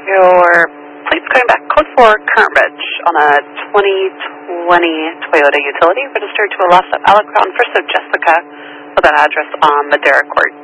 Your plate's coming back code 4 Current Ridge on a 2020 Toyota utility registered to a loss of Alacron First of Jessica with that address on Madera Court.